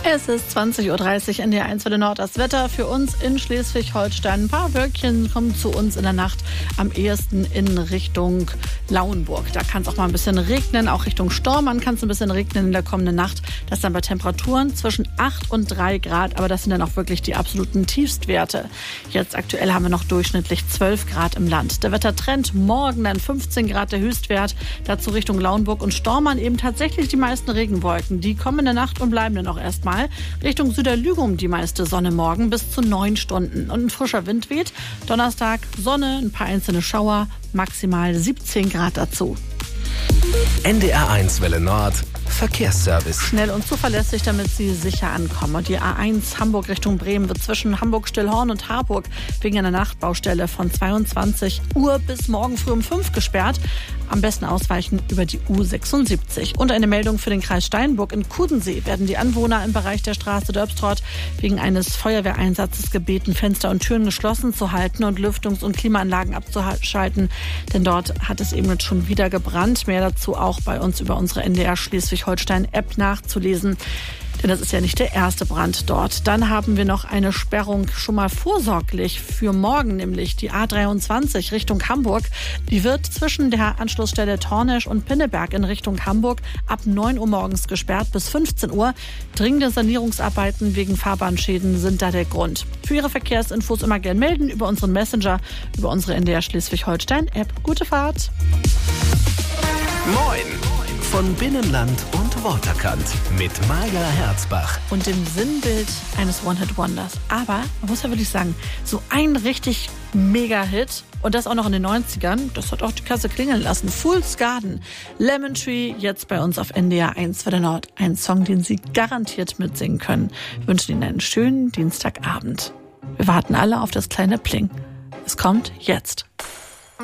Es ist 20.30 Uhr in der 1 Welle Nord. Das Wetter für uns in Schleswig-Holstein. Ein paar Wölkchen kommen zu uns in der Nacht, am ehesten in Richtung Lauenburg. Da kann es auch mal ein bisschen regnen, auch Richtung Stormann kann es ein bisschen regnen in der kommenden Nacht. Das dann bei Temperaturen zwischen 8 und 3 Grad, aber das sind dann auch wirklich die absoluten Tiefstwerte. Jetzt aktuell haben wir noch durchschnittlich 12 Grad im Land. Der Wettertrend morgen dann 15 Grad der Höchstwert, dazu Richtung Lauenburg und Stormann eben tatsächlich die meisten Regenwolken. Die kommen in der Nacht und bleiben dann auch erstmal. Richtung Süderlügum die meiste Sonne morgen bis zu 9 Stunden. Und ein frischer Wind weht. Donnerstag Sonne, ein paar einzelne Schauer, maximal 17 Grad dazu. NDR 1 Welle Nord Verkehrsservice. Schnell und zuverlässig, damit Sie sicher ankommen. Und die A1 Hamburg Richtung Bremen wird zwischen Hamburg-Stillhorn und Harburg wegen einer Nachtbaustelle von 22 Uhr bis morgen früh um 5 gesperrt. Am besten ausweichen über die U76. Und eine Meldung für den Kreis Steinburg. In Kudensee werden die Anwohner im Bereich der Straße Dörpstrott wegen eines Feuerwehreinsatzes gebeten, Fenster und Türen geschlossen zu halten und Lüftungs- und Klimaanlagen abzuschalten. Denn dort hat es eben jetzt schon wieder gebrannt. Mehr dazu auch bei uns über unsere NDR Schleswig-Holstein-App nachzulesen. Denn das ist ja nicht der erste Brand dort. Dann haben wir noch eine Sperrung schon mal vorsorglich für morgen, nämlich die A23 Richtung Hamburg. Die wird zwischen der Anschlussstelle Tornesch und Pinneberg in Richtung Hamburg ab 9 Uhr morgens gesperrt bis 15 Uhr. Dringende Sanierungsarbeiten wegen Fahrbahnschäden sind da der Grund. Für Ihre Verkehrsinfos immer gern melden über unseren Messenger, über unsere NDR Schleswig-Holstein-App. Gute Fahrt! Moin! Von Binnenland und Waterkant mit Maja Herzbach. Und dem Sinnbild eines One-Hit-Wonders. Aber man muss ja wirklich sagen, so ein richtig Mega-Hit und das auch noch in den 90ern, das hat auch die Kasse klingeln lassen. Fool's Garden, Lemon Tree, jetzt bei uns auf NDR 1 Welle Nord. Ein Song, den Sie garantiert mitsingen können. Wir wünschen Ihnen einen schönen Dienstagabend. Wir warten alle auf das kleine Pling. Es kommt jetzt.